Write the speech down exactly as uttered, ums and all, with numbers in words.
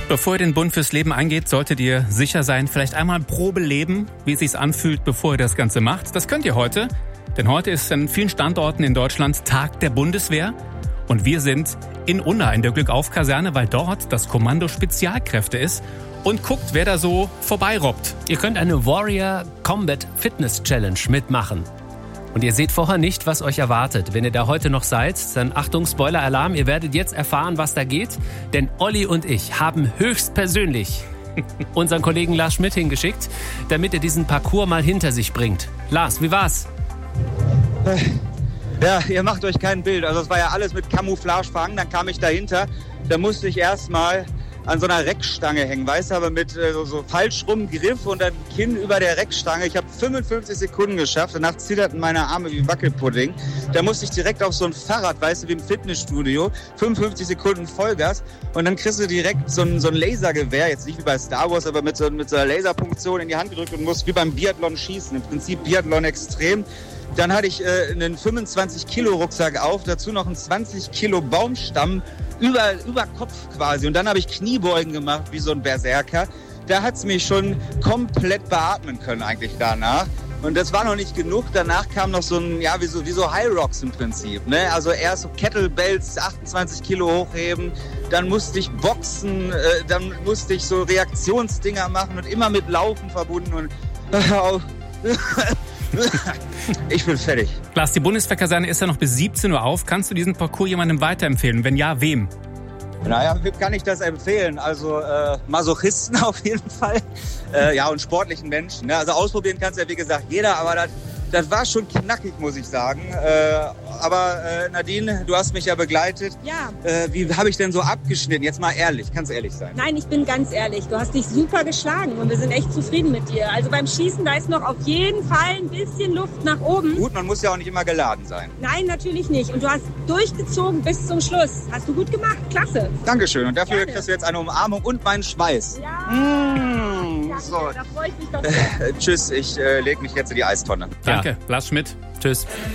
Bevor ihr den Bund fürs Leben eingeht, solltet ihr sicher sein, vielleicht einmal Probe leben, wie es sich anfühlt, bevor ihr das Ganze macht. Das könnt ihr heute, denn heute ist an vielen Standorten in Deutschland Tag der Bundeswehr. Und wir sind in Unna in der Glückauf-Kaserne, weil dort das Kommando Spezialkräfte ist. Und guckt, wer da so vorbeirobbt. Ihr könnt eine Warrior Combat Fitness Challenge mitmachen. Und ihr seht vorher nicht, was euch erwartet. Wenn ihr da heute noch seid, dann Achtung, Spoiler-Alarm, ihr werdet jetzt erfahren, was da geht. Denn Olli und ich haben höchstpersönlich unseren Kollegen Lars Schmidt hingeschickt, damit er diesen Parcours mal hinter sich bringt. Lars, wie war's? Ja, ihr macht euch kein Bild. Also es war ja alles mit Camouflage verhangen. Dann kam ich dahinter. Da musste ich erstmal an so einer Reckstange hängen, weißt du, aber mit äh, so, so falsch rum Griff und dann Kinn über der Reckstange. Ich habe fünfundfünfzig Sekunden geschafft, danach zitterten meine Arme wie Wackelpudding. Da musste ich direkt auf so ein Fahrrad, weißt du, wie im Fitnessstudio, fünfundfünfzig Sekunden Vollgas und dann kriegst du direkt so ein, so ein Lasergewehr, jetzt nicht wie bei Star Wars, aber mit so, mit so einer Laserpunktion in die Hand gedrückt und musst wie beim Biathlon schießen, im Prinzip Biathlon extrem. Dann hatte ich äh, einen fünfundzwanzig Kilo Rucksack auf, dazu noch einen zwanzig Kilo Baumstamm über, über Kopf quasi. Und dann habe ich Kniebeugen gemacht, wie so ein Berserker. Da hat es mich schon komplett beatmen können eigentlich danach. Und das war noch nicht genug. Danach kam noch so ein, ja, wie so, wie so High Rocks im Prinzip. Ne? Also erst so Kettlebells, achtundzwanzig Kilo hochheben. Dann musste ich boxen, äh, dann musste ich so Reaktionsdinger machen und immer mit Laufen verbunden. Und ich bin fertig. Lars, die Bundeswehrkaserne ist ja noch bis siebzehn Uhr auf. Kannst du diesen Parcours jemandem weiterempfehlen? Wenn ja, wem? Naja, wem kann ich das empfehlen? Also äh, Masochisten auf jeden Fall. Äh, ja, und sportlichen Menschen. Ne? Also ausprobieren kannst ja wie gesagt jeder, aber das, das war schon knackig, muss ich sagen. Äh, aber äh, Nadine, du hast mich ja begleitet. Ja. Äh, wie habe ich denn so abgeschnitten? Jetzt mal ehrlich, kannst ehrlich sein. Nein, ich bin ganz ehrlich. Du hast dich super geschlagen und wir sind echt zufrieden mit dir. Also beim Schießen, da ist noch auf jeden Fall ein bisschen Luft nach oben. Gut, man muss ja auch nicht immer geladen sein. Nein, natürlich nicht. Und du hast durchgezogen bis zum Schluss. Hast du gut gemacht. Klasse. Dankeschön. Und dafür Gerne. kriegst du jetzt eine Umarmung und meinen Schweiß. Ja. Mmh, Danke, so. da freue ich mich doch sehr. Tschüss, ich äh, lege mich jetzt in die Eistonne. Danke, ja. Lars Schmidt. Tschüss.